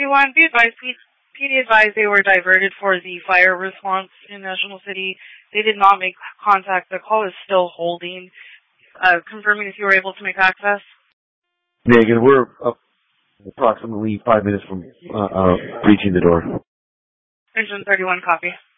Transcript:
31, PD advised they were diverted for the fire response in National City. They did not make contact. The call is still holding. Confirming if you were able to make access. Megan, we're approximately 5 minutes from reaching the door. Engine 31, copy.